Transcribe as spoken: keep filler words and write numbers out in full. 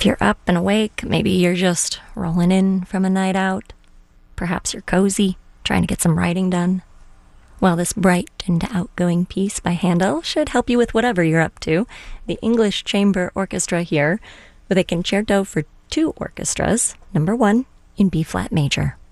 If you're up and awake, maybe you're just rolling in from a night out. Perhaps you're cozy, trying to get some writing done. Well, this bright and outgoing piece by Handel should help you with whatever you're up to. The English Chamber Orchestra here with a concerto for two orchestras, number one in B-flat major.